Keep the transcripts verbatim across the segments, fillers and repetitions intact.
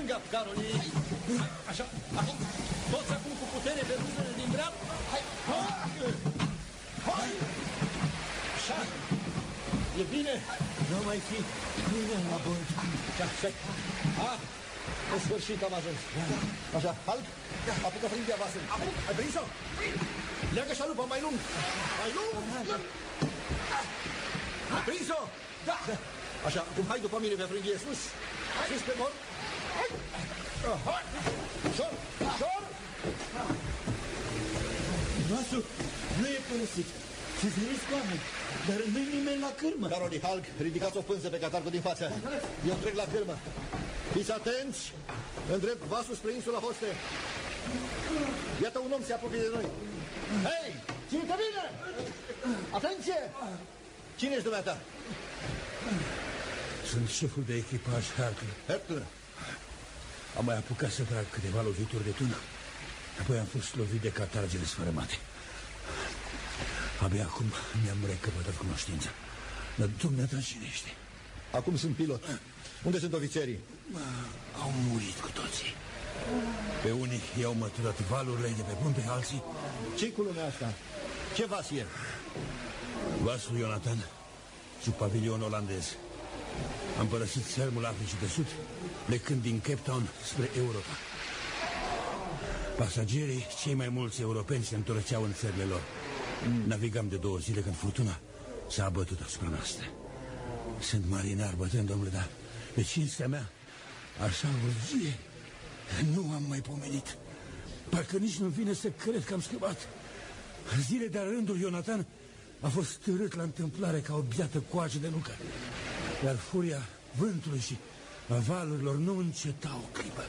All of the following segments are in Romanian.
stânga, Caroli. Așa, acum, toți acum cu putere pe ruzele din dreapta. Hai, hai, așa, e bine. Nu mai fi nimeni la bord. Așa, așa. În sfârșit am ajuns. Așa, Hulk, apucă frânghia vasului. Ai prins-o? Leagă șalupa mai lung. Mai lung. Ai prins-o? Da. Așa, acum hai după mine pe frânghie sus. Sus pe bord. Hai. Ușor, ușor. Vasul nu e părăsit. Se zăresc oameni, dar nu-i nimeni la cârmă. Caroli, Hulk, ridicați o pânză pe catargul din față. Eu trec la cârmă. Fiți atenți. Îndrept vasul spre insula Hoste. Iată un om se apropie de noi. Hei, ține-te bine! Atenție! Cine ești dumneata? Sunt șeful de echipaj Hercle. Hercle? Am mai apucat să trag câteva lovituri de tună. Apoi am fost lovit de catargele sfărâmate. Abia acum mi-am recăpătat cunoștința. Dar dumneata cine ești? Acum sunt pilot. Unde sunt ofițerii? Au murit cu toții. Pe unii i-au măturat valurile de pe punte, alții... Ce-i cu lumea asta? Ce vas e? Vasul Jonathan, sub pavilion olandez. Am părăsit țărmul Africii de Sud, plecând din Cape Town spre Europa. Pasagerii, cei mai mulți europeni, se întorceau în țările lor. mm. Navigam de două zile când furtuna s-a abătut asupra noastră. Sunt marinar bătrân, domnule, dar pe cinstea mea, așa o zi nu am mai pomenit. Parcă nici nu vine să cred că am scăpat. Zile de-a rândul Jonathan a fost târât la întâmplare ca o biată coajă de nucă. Iar furia vântului și a valurilor nu înceta o clipă.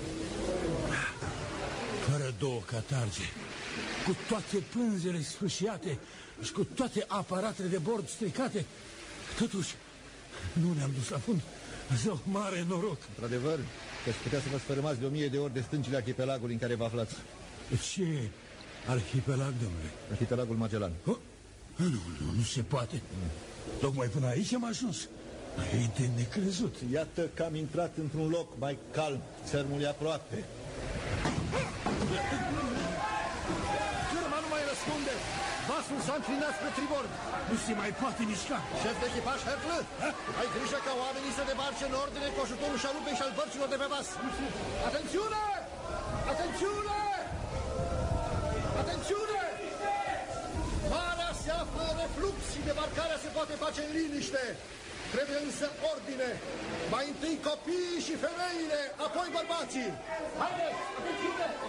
Fără două catarge, cu toate pânzele sfâșiate și cu toate aparatele de bord stricate, totuși nu ne-am dus la fund. Zău, mare noroc. Într-adevăr, că ați putea să vă sfărâmați de o mie de ori de stâncile arhipelagului în care vă aflați. Ce arhipelag, domnule? Arhipelagul Magellan. Oh? Nu, nu, nu se poate. mm. Tocmai până aici am ajuns. E de necrezut. Iată că am intrat într-un loc mai calm. Țărmul e aproape. Cârma nu mai răspunde. Vasul s-a înclinat spre tribord. Nu se mai poate mișca. Șef de echipaj, Hercle, ai grijă ca oamenii să debarce în ordine cu ajutorul șalupei și al bărcilor de pe vas. Atențiune! Atențiune! Atențiune! Marea se află în reflux și debarcarea se poate face în liniște. Trebuie însă ordine. Mai întâi copiii și femeile, apoi bărbații. Haideți, atențiune!